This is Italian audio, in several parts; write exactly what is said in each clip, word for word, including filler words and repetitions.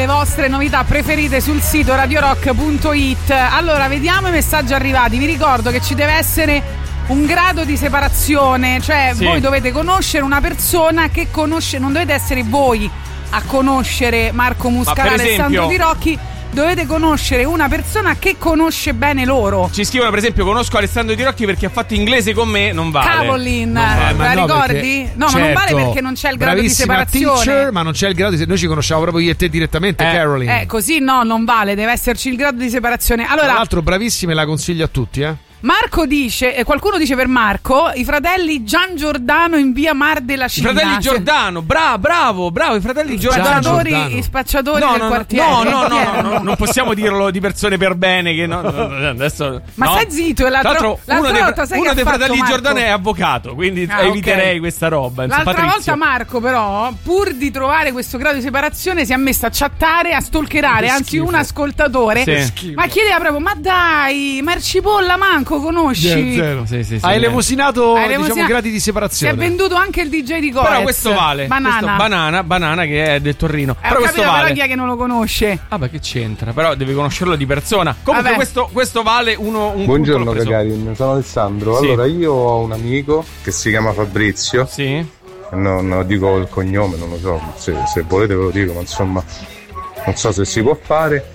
le vostre novità preferite sul sito radio rock punto it. Allora, vediamo i messaggi arrivati. Vi ricordo che ci deve essere un grado di separazione, cioè sì. voi dovete conoscere una persona che conosce, non dovete essere voi a conoscere Marco Muscara e Alessandro Di Rocchi. Dovete conoscere una persona che conosce bene loro. Ci scrivono per esempio: conosco Alessandro Di Rocchi perché ha fatto inglese con me. Non vale. Caroline, vale. la no, ricordi? Perché, no, certo, ma non vale perché non c'è il grado di separazione. Teacher, ma non c'è il grado di. Noi ci conosciamo proprio io e te direttamente, eh, Caroline. Eh, così no, non vale, deve esserci il grado di separazione. Allora, tra l'altro, bravissima e la consiglio a tutti, eh. Marco dice, eh, qualcuno dice per Marco, i fratelli Gian Giordano in via Mar della Cina. I fratelli Giordano, bravo, bravo, bravo, i fratelli Giordano. Spacciatori, i spacciatori no, del no, quartiere. No, no, no, no, no, non possiamo dirlo di persone per bene che no, no, no, adesso. Ma no. stai zitto, l'altro, Tra l'altro l'altra uno dei, volta sai uno che dei ha fatto fratelli Marco? Giordano è avvocato, quindi ah, eviterei okay. questa roba. L'altra Patrizio. volta Marco però, pur di trovare questo grado di separazione, si è messo a chattare, a stalkerare, anzi un ascoltatore, sì. ma chiedeva proprio, ma dai, Marcipolla manco conosci? Zero. Sì, sì, sì, hai levosinato, hai diciamo, levosina... gradi di separazione. Si è venduto anche il D J di Goetz. Però questo vale. Banana. Questo, banana, banana che è del Torrino. Eh, però questo capito, vale. però chi è che non lo conosce? Ah, beh, che c'entra? Però devi conoscerlo di persona. Comunque questo, questo vale uno un Buongiorno Gagarin, sono Alessandro. Sì. Allora, io ho un amico che si chiama Fabrizio. Sì. Non, non dico il cognome, non lo so. Se, se volete ve lo dico, ma insomma, non so se si può fare.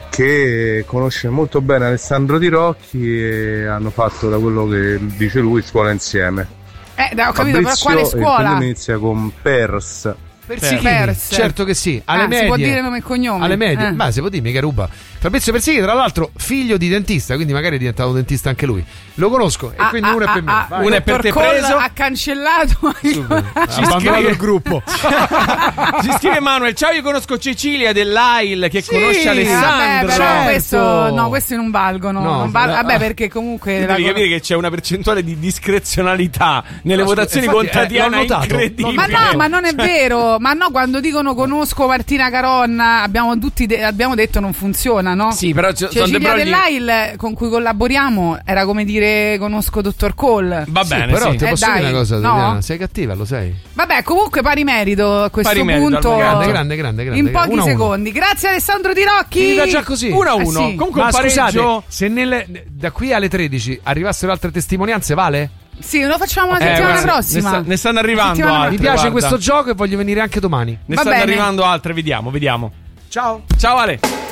Che conosce molto bene Alessandro Di Rocchi e hanno fatto, da quello che dice lui, scuola insieme. Eh, ho capito, Fabrizio, però quale scuola? Il inizia con Pers. Persichini, Pers. certo che sì. Alle ah, medie. Si può dire nome e cognome. Alle medie, eh. ma si può dire, mica ruba. Fabrizio Persichini, tra l'altro, figlio di dentista, quindi magari è diventato un dentista anche lui. Lo conosco, ah, e quindi ah, uno ah, è per me. ah, Vai. Uno è per te Cole preso. Ha cancellato. Ci abbandonato il gruppo. Ci scrive Manuel: ciao, io conosco Cecilia dell'A I L che sì, conosce Alessandro. Vabbè, però certo. questo, no, questi non valgono. No, non val- eh, vabbè, perché comunque devi la capire con- che c'è una percentuale di discrezionalità nelle No, votazioni infatti, contadiane eh, l'ho notato. incredibile. Ma no, ma non è vero. Ma no, quando dicono conosco Martina Caronna, abbiamo tutti de- abbiamo detto non funziona, no? Sì, però c- sono dei Cecilia brogli. dell'A I L con cui collaboriamo era come dire conosco Dottor Cole. Va Sì, bene, però sì. ti Eh, posso dai, dire una cosa, no? Tatiana, sei cattiva, lo sai. Vabbè, comunque pari merito a questo Pari merito, punto. grande, grande, grande, grande, in grande. pochi Uno a uno. secondi. Grazie Alessandro Di Rocchi. Finita già così. uno a Eh, uno. sì. Comunque Ma un pareggio. scusate, se nelle, da qui alle tredici arrivassero altre testimonianze, vale? Sì, lo facciamo la Eh, settimana guarda, prossima. Ne, sta- ne stanno arrivando Settimana altre. Mi piace guarda. questo gioco e voglio venire anche domani. Ne Va stanno bene. arrivando altre, vediamo, vediamo. Ciao. Ciao Ale.